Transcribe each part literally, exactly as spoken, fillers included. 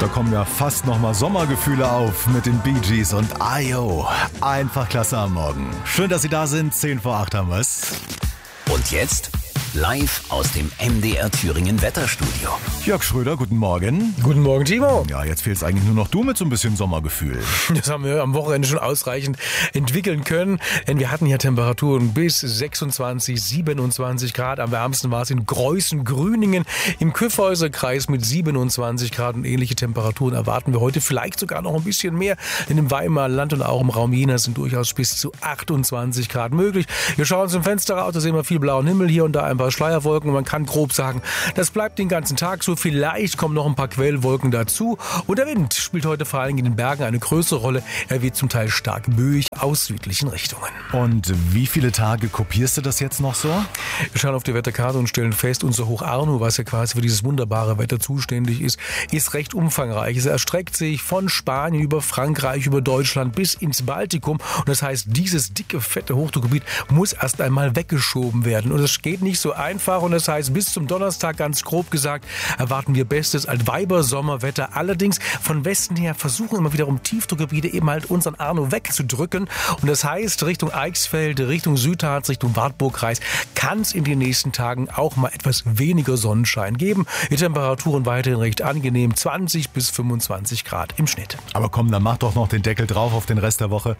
Da kommen ja fast nochmal Sommergefühle auf mit den Bee Gees und I O Einfach klasse am Morgen. Schön, dass Sie da sind. zehn vor acht haben wir's. Und jetzt live aus dem M D R Thüringen Wetterstudio. Jörg Schröder, guten Morgen. Guten Morgen, Timo. Ja, jetzt fehlt es eigentlich nur noch du mit so ein bisschen Sommergefühl. Das haben wir am Wochenende schon ausreichend entwickeln können, denn wir hatten ja Temperaturen bis sechsundzwanzig, siebenundzwanzig Grad. Am wärmsten war es in Greußen-Grüningen im Kyffhäuserkreis mit siebenundzwanzig Grad und ähnliche Temperaturen erwarten wir heute, vielleicht sogar noch ein bisschen mehr. In dem Weimarer Land und auch im Raum Jena sind durchaus bis zu achtundzwanzig Grad möglich. Wir schauen zum Fenster raus, da sehen wir viel blauen Himmel, hier und da ein paar Schleierwolken und man kann grob sagen, das bleibt den ganzen Tag so. Vielleicht kommen noch ein paar Quellwolken dazu und der Wind spielt heute vor allem in den Bergen eine größere Rolle. Er wird zum Teil stark böig aus südlichen Richtungen. Und wie viele Tage kopierst du das jetzt noch so? Wir schauen auf die Wetterkarte und stellen fest, unser Hoch Arno, was ja quasi für dieses wunderbare Wetter zuständig ist, ist recht umfangreich. Es erstreckt sich von Spanien über Frankreich, über Deutschland bis ins Baltikum und das heißt, dieses dicke, fette Hochdruckgebiet muss erst einmal weggeschoben werden und es geht nicht so einfach und das heißt, bis zum Donnerstag, ganz grob gesagt, erwarten wir bestes Altweiber-Sommerwetter. Allerdings von Westen her versuchen immer wiederum Tiefdruckgebiete eben halt unseren Arno wegzudrücken. Und das heißt, Richtung Eichsfeld, Richtung Südharz, Richtung Wartburgkreis kann es in den nächsten Tagen auch mal etwas weniger Sonnenschein geben. Die Temperaturen weiterhin recht angenehm, zwanzig bis fünfundzwanzig Grad im Schnitt. Aber komm, dann mach doch noch den Deckel drauf auf den Rest der Woche.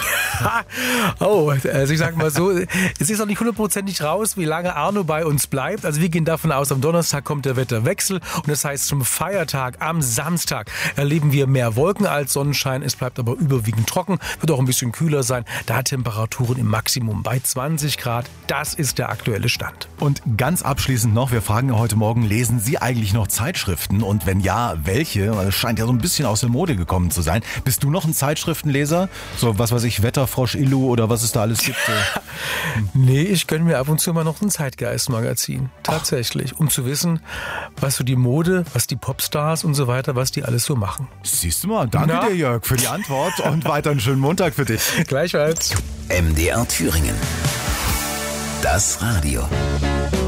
Oh, also ich sag mal so, es ist noch nicht hundertprozentig raus, wie lange Arno bei uns bleibt. Also wir gehen davon aus, am Donnerstag kommt der Wetterwechsel und das heißt, zum Feiertag am Samstag erleben wir mehr Wolken als Sonnenschein. Es bleibt aber überwiegend trocken, wird auch ein bisschen kühler sein. Da Temperaturen im Maximum bei zwanzig Grad. Das ist der aktuelle Stand. Und ganz abschließend noch, wir fragen ja heute Morgen, lesen Sie eigentlich noch Zeitschriften? Und wenn ja, welche? Es scheint ja so ein bisschen aus der Mode gekommen zu sein. Bist du noch ein Zeitschriftenleser? So, was weiß ich, Wetterfrosch, Illu oder was es da alles gibt? Nee, ich gönne mir ab und zu mal noch ein Zeitgeist-Magazin. Tatsächlich. Um zu wissen, was so die Mode, was die Popstars und so weiter, was die alles so machen. Siehst du mal, danke Na? dir, Jörg, für die Antwort und weiter einen schönen Montag für dich. Gleichfalls. M D R Thüringen. Das Radio.